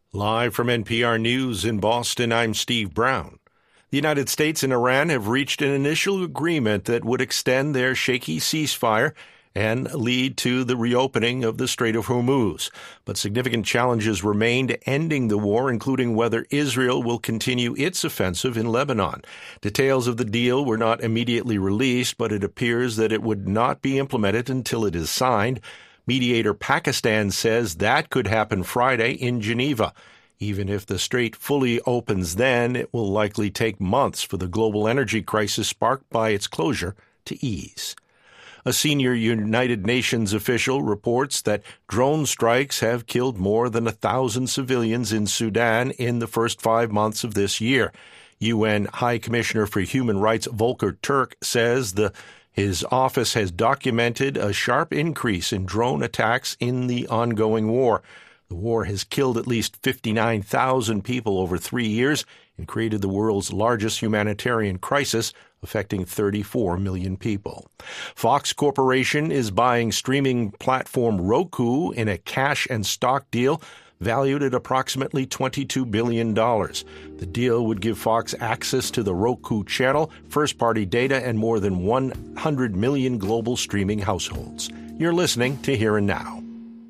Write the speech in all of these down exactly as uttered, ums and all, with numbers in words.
Live from N P R News in Boston, I'm Steve Brown. The United States and Iran have reached an initial agreement that would extend their shaky ceasefire and lead to the reopening of the Strait of Hormuz. But significant challenges remain to ending the war, including whether Israel will continue its offensive in Lebanon. Details of the deal were not immediately released, but it appears that it would not be implemented until it is signed. Mediator Pakistan says that could happen Friday in Geneva. Even if the strait fully opens then, it will likely take months for the global energy crisis sparked by its closure to ease. A senior United Nations official reports that drone strikes have killed more than a thousand civilians in Sudan in the first five months of this year. U N High Commissioner for Human Rights Volker Turk says the his office has documented a sharp increase in drone attacks in the ongoing war. The war has killed at least fifty-nine thousand people over three years and created the world's largest humanitarian crisis, affecting thirty-four million people. Fox Corporation is buying streaming platform Roku in a cash and stock deal valued at approximately twenty-two billion dollars. The deal would give Fox access to the Roku channel, first-party data, and more than one hundred million global streaming households. You're listening to Here and Now.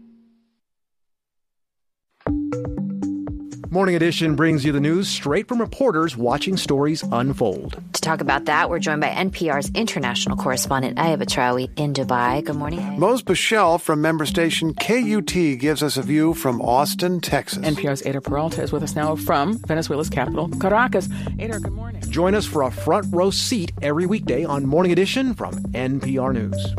Morning Edition brings you the news straight from reporters watching stories unfold. To talk about that, we're joined by N P R's international correspondent, Aya Batrawi, in Dubai. Good morning, Aya. Mose Bichelle from member station K U T gives us a view from Austin, Texas. N P R's Ada Peralta is with us now from Venezuela's capital, Caracas. Ada, good morning. Join us for a front row seat every weekday on Morning Edition from N P R News.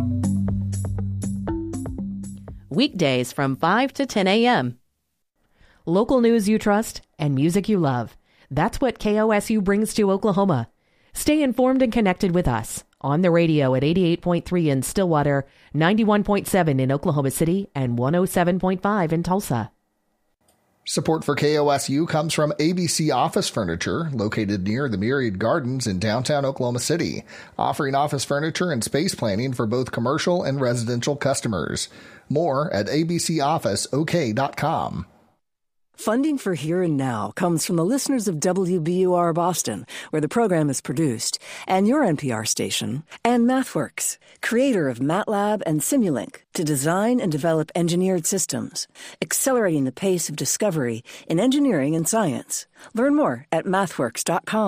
Weekdays from five to ten a.m. Local news you trust and music you love. That's what K O S U brings to Oklahoma. Stay informed and connected with us on the radio at eighty-eight point three in Stillwater, ninety-one point seven in Oklahoma City, and one oh seven point five in Tulsa. Support for K O S U comes from A B C Office Furniture, located near the Myriad Gardens in downtown Oklahoma City, offering office furniture and space planning for both commercial and residential customers. More at a b c office o k dot com. Funding for Here and Now comes from the listeners of W B U R Boston, where the program is produced, and your N P R station, and MathWorks, creator of MATLAB and Simulink, to design and develop engineered systems, accelerating the pace of discovery in engineering and science. Learn more at mathworks dot com.